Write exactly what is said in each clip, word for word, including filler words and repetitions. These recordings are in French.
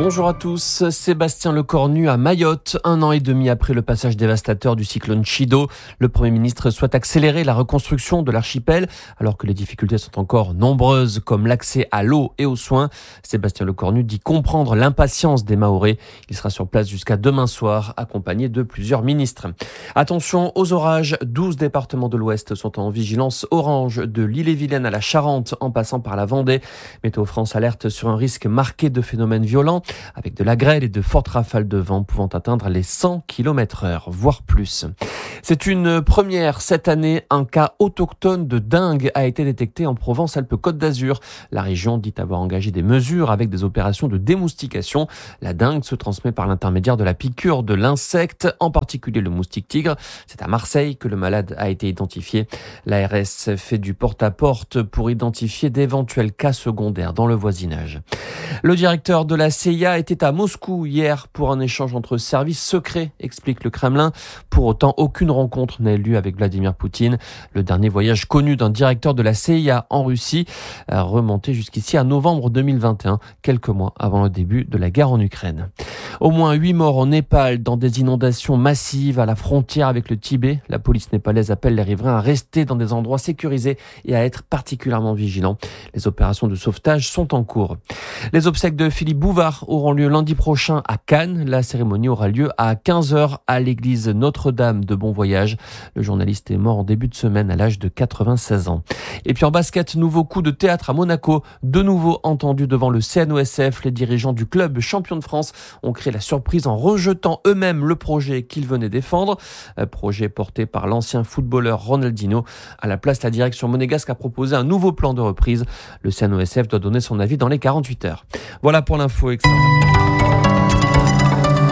Bonjour à tous, Sébastien Lecornu à Mayotte. Un an et demi après le passage dévastateur du cyclone Chido, le Premier ministre souhaite accélérer la reconstruction de l'archipel alors que les difficultés sont encore nombreuses comme l'accès à l'eau et aux soins. Sébastien Lecornu dit comprendre l'impatience des Mahorais. Il sera sur place jusqu'à demain soir accompagné de plusieurs ministres. Attention aux orages, douze départements de l'Ouest sont en vigilance orange de l'Ille-et-Vilaine à la Charente en passant par la Vendée. Météo France alerte sur un risque marqué de phénomènes violents avec de la grêle et de fortes rafales de vent pouvant atteindre les cent kilomètres heure, voire plus. C'est une première cette année. Un cas autochtone de dengue a été détecté en Provence-Alpes-Côte d'Azur. La région dit avoir engagé des mesures avec des opérations de démoustication. La dengue se transmet par l'intermédiaire de la piqûre de l'insecte, en particulier le moustique tigre. C'est à Marseille que le malade a été identifié. L'A R S fait du porte-à-porte pour identifier d'éventuels cas secondaires dans le voisinage. Le directeur de la C I A était à Moscou hier pour un échange entre services secrets, explique le Kremlin. Pour autant, aucune rencontre n'a eu lieu avec Vladimir Poutine. Le dernier voyage connu d'un directeur de la C I A en Russie a remonté jusqu'ici à novembre deux mille vingt et un, quelques mois avant le début de la guerre en Ukraine. Au moins huit morts au Népal dans des inondations massives à la frontière avec le Tibet. La police népalaise appelle les riverains à rester dans des endroits sécurisés et à être particulièrement vigilants. Les opérations de sauvetage sont en cours. Les obsèques de Philippe Bouvard auront lieu lundi prochain à Cannes. La cérémonie aura lieu à quinze heures à l'église Notre-Dame de Bon Voyage. Le journaliste est mort en début de semaine à l'âge de quatre-vingt-seize ans. Et puis en basket, nouveau coup de théâtre à Monaco. De nouveau entendu devant le C N O S F, les dirigeants du club champion de France ont créé la surprise en rejetant eux-mêmes le projet qu'ils venaient défendre. Projet porté par l'ancien footballeur Ronaldinho. À la place, la direction monégasque a proposé un nouveau plan de reprise. Le C N O S F doit donner son avis dans les quarante-huit heures. Voilà pour l'info extra.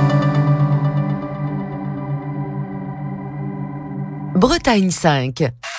Bretagne cinq.